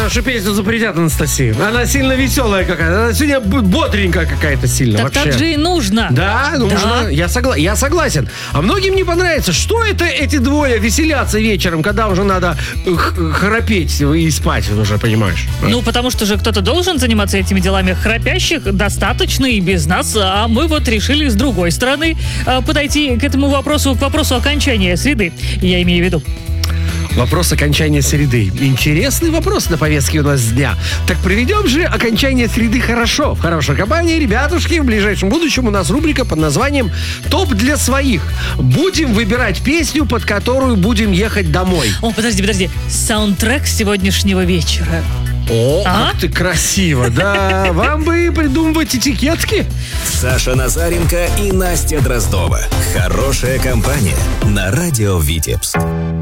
нашу песню запретят, Анастасия. Она сильно веселая какая-то. Она сегодня бодренькая какая-то сильно. Так вообще. так же и нужно. Да, нужно. Я согласен. А многим не понравится, что это эти двое веселятся вечером, когда уже надо храпеть и спать, уже понимаешь. Ну, потому что же кто-то должен заниматься этими делами. Храпящих достаточно и без нас. А мы вот решили с другой стороны подойти к этому вопросу, к вопросу окончания среды. Я имею в виду. Вопрос окончания среды. Интересный вопрос на повестке у нас дня. Так проведем же окончание среды хорошо. В хорошей компании, ребятушки, в ближайшем будущем у нас рубрика под названием «Топ для своих». Будем выбирать песню, под которую будем ехать домой. О, подожди. Саундтрек сегодняшнего вечера. О, как ты красиво, да. Вам бы придумывать этикетки. Саша Назаренко и Настя Дроздова. Хорошая компания на радио Витебск.